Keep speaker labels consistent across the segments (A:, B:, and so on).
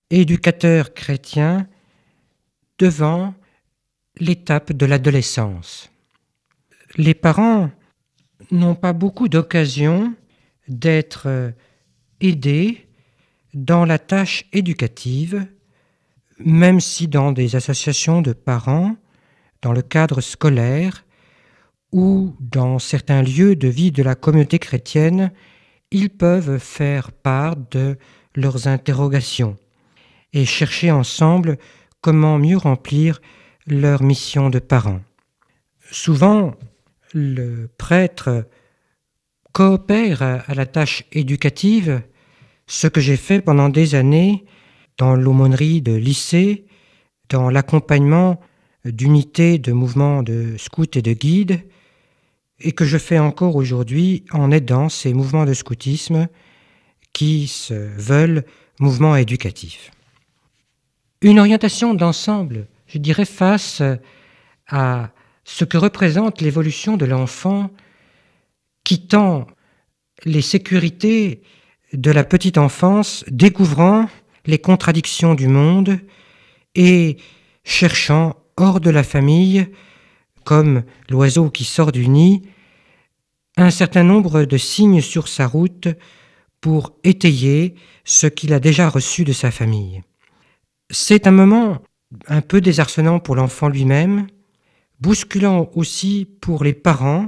A: éducateur chrétien devant l'étape de l'adolescence. Les parents n'ont pas beaucoup d'occasions d'être aidés dans la tâche éducative, même si dans des associations de parents, dans le cadre scolaire ou dans certains lieux de vie de la communauté chrétienne, ils peuvent faire part de leurs interrogations et chercher ensemble comment mieux remplir leur mission de parents. Souvent, le prêtre coopère à la tâche éducative, ce que j'ai fait pendant des années dans l'aumônerie de lycée, dans l'accompagnement d'unités de mouvements de scouts et de guides, et que je fais encore aujourd'hui en aidant ces mouvements de scoutisme qui se veulent mouvements éducatifs. Une orientation d'ensemble, je dirais, face à ce que représente l'évolution de l'enfant quittant les sécurités de la petite enfance, découvrant les contradictions du monde et cherchant hors de la famille, comme l'oiseau qui sort du nid, un certain nombre de signes sur sa route pour étayer ce qu'il a déjà reçu de sa famille. C'est un moment un peu désarçonnant pour l'enfant lui-même, bousculant aussi pour les parents,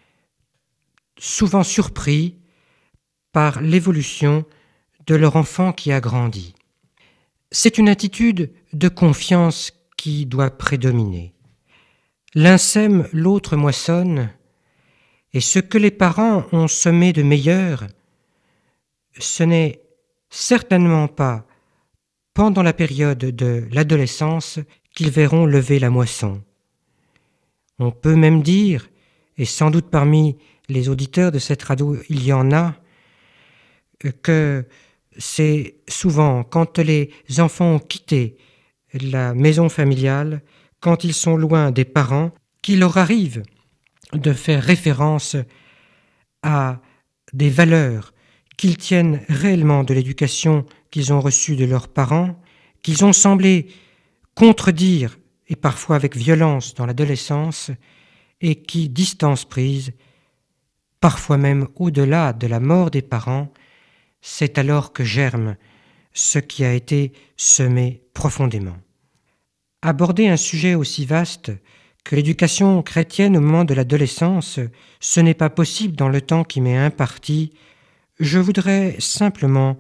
A: souvent surpris par l'évolution de leur enfant qui a grandi. C'est une attitude de confiance qui doit prédominer. L'un sème, l'autre moissonne, et ce que les parents ont semé de meilleur, ce n'est certainement pas pendant la période de l'adolescence qu'ils verront lever la moisson. On peut même dire, et sans doute parmi les auditeurs de cette radio il y en a, que c'est souvent quand les enfants ont quitté la maison familiale, quand ils sont loin des parents, qu'il leur arrive de faire référence à des valeurs qu'ils tiennent réellement de l'éducation qu'ils ont reçue de leurs parents, qu'ils ont semblé contredire, et parfois avec violence dans l'adolescence, et qui, distance prise, parfois même au-delà de la mort des parents, c'est alors que germe ce qui a été semé profondément. Aborder un sujet aussi vaste que l'éducation chrétienne au moment de l'adolescence, ce n'est pas possible dans le temps qui m'est imparti. Je voudrais simplement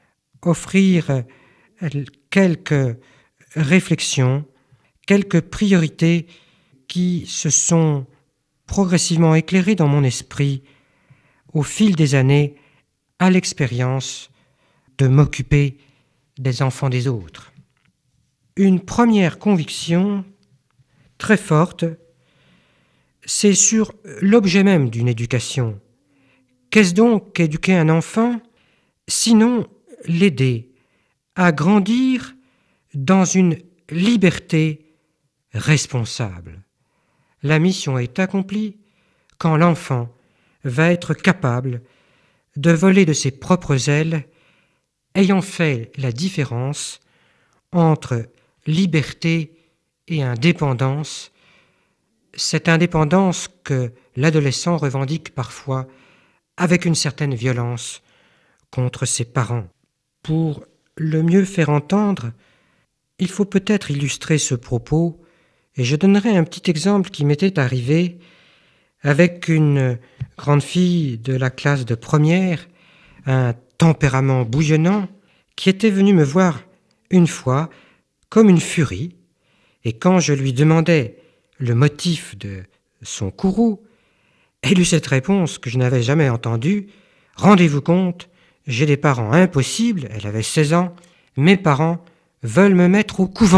A: offrir quelques réflexions, quelques priorités qui se sont progressivement éclairées dans mon esprit au fil des années à l'expérience de m'occuper des enfants des autres. Une première conviction très forte, c'est sur l'objet même d'une éducation. Qu'est-ce donc qu'éduquer un enfant, sinon l'aider à grandir dans une liberté responsable. La mission est accomplie quand l'enfant va être capable de voler de ses propres ailes, ayant fait la différence entre liberté et indépendance, cette indépendance que l'adolescent revendique parfois avec une certaine violence contre ses parents. Pour le mieux faire entendre, il faut peut-être illustrer ce propos, et je donnerai un petit exemple qui m'était arrivé avec une grande fille de la classe de première, un tempérament bouillonnant, qui était venue me voir une fois comme une furie, et quand je lui demandais le motif de son courroux, elle eut cette réponse que je n'avais jamais entendue: « Rendez-vous compte, j'ai des parents impossibles, elle avait 16 ans, mes parents veulent me mettre au couvent. »